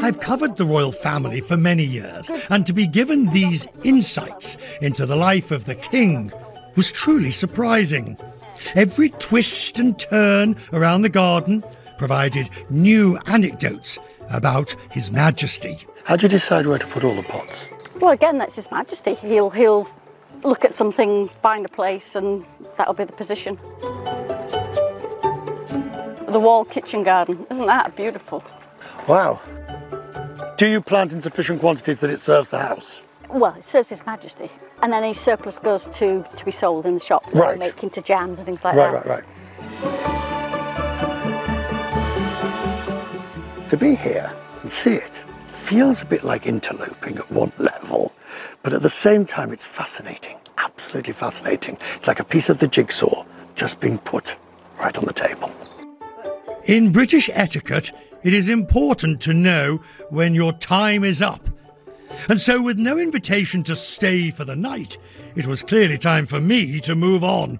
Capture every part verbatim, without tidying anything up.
I've covered the royal family for many years, and to be given these insights into the life of the king was truly surprising. Every twist and turn around the garden provided new anecdotes about His Majesty. How do you decide where to put all the pots? Well, again, that's His Majesty. He'll he'll look at something, find a place, and that'll be the position. The wall kitchen garden, isn't that beautiful? Wow. Do you plant in sufficient quantities that it serves the house? Well, it serves His Majesty. And then any surplus goes to, to be sold in the shop. Right. Make into jams and things like right, that. Right, right, right. To be here and see it feels a bit like interloping at one level, but at the same time it's fascinating, absolutely fascinating. It's like a piece of the jigsaw just being put right on the table. In British etiquette, it is important to know when your time is up. And so, with no invitation to stay for the night, it was clearly time for me to move on.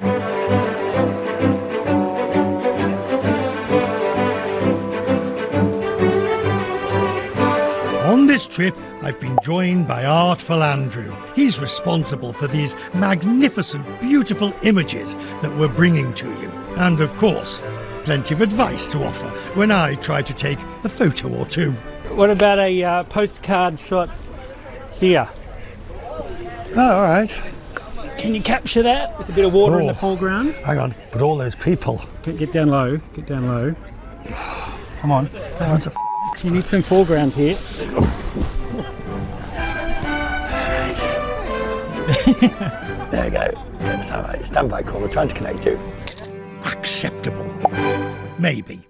On this trip, I've been joined by Artful Andrew. He's responsible for these magnificent, beautiful images that we're bringing to you. And, of course, plenty of advice to offer when I try to take a photo or two. What about a uh, postcard shot here? Oh, all right. Can you capture that with a bit of water oh, in the foreground? Hang on, but all those people. Get, get down low, get down low. Come on. Oh, a f- you need some foreground here. There you go. Yes, all right. Stand by, call. We're trying to connect you. Acceptable. Maybe.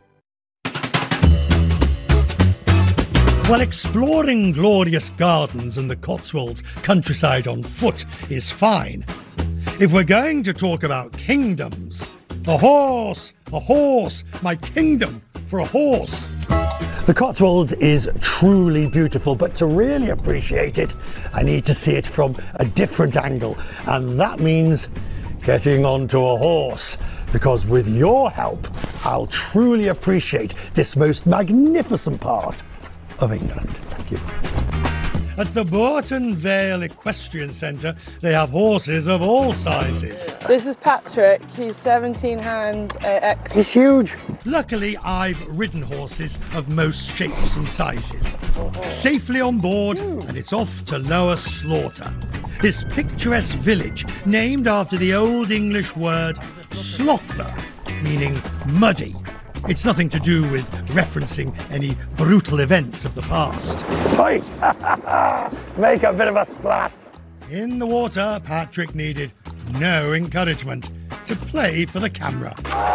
While exploring glorious gardens and the Cotswolds countryside on foot is fine, if we're going to talk about kingdoms, a horse, a horse, my kingdom for a horse. The Cotswolds is truly beautiful, but to really appreciate it, I need to see it from a different angle, and that means getting onto a horse. Because with your help, I'll truly appreciate this most magnificent part of England. Thank you. At the Bourton Vale Equestrian Centre, they have horses of all sizes. This is Patrick. He's seventeen hand uh, X. He's huge. Luckily, I've ridden horses of most shapes and sizes. Safely on board, and it's off to Lower Slaughter, this picturesque village named after the Old English word slaughter, meaning muddy. It's nothing to do with referencing any brutal events of the past. Oi! Make a bit of a splat. In the water, Patrick needed no encouragement to play for the camera.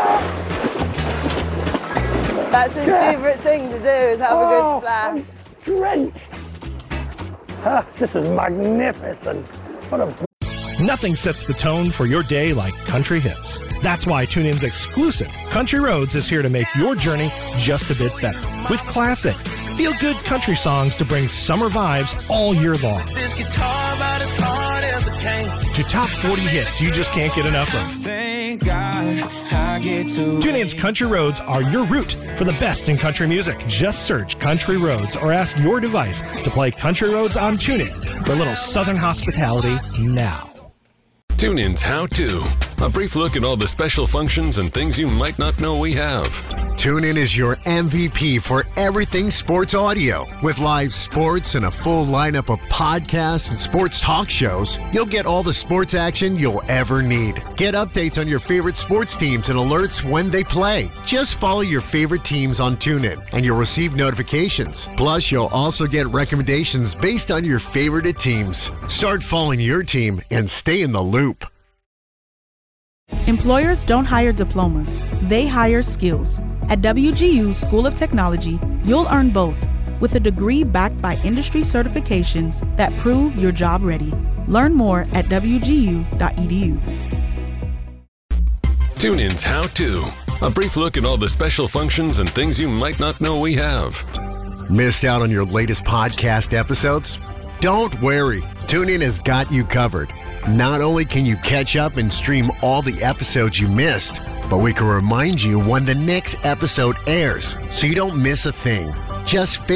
That's his favourite thing to do, is have oh, a good splash. I'm drenched. Ah, this is magnificent. What a Nothing sets the tone for your day like country hits. That's why TuneIn's exclusive Country Roads is here to make your journey just a bit better. With classic, feel-good country songs to bring summer vibes all year long. This guitar about as hard as it can. To top forty hits you just can't get enough of. Thank God I get to TuneIn's Country Roads are your route for the best in country music. Just search Country Roads or ask your device to play Country Roads on TuneIn for a little southern hospitality now. TuneIn's How To. A brief look at all the special functions and things you might not know we have. TuneIn is your M V P for everything sports audio. With live sports and a full lineup of podcasts and sports talk shows, you'll get all the sports action you'll ever need. Get updates on your favorite sports teams and alerts when they play. Just follow your favorite teams on TuneIn and you'll receive notifications. Plus, you'll also get recommendations based on your favorite teams. Start following your team and stay in the loop. Employers don't hire diplomas, they hire skills. At W G U School of Technology, you'll earn both, with a degree backed by industry certifications that prove you're job ready. Learn more at w g u dot e d u. TuneIn's How To. A brief look at all the special functions and things you might not know we have. Missed out on your latest podcast episodes? Don't worry, TuneIn has got you covered. Not only can you catch up and stream all the episodes you missed, but we can remind you when the next episode airs so you don't miss a thing. Just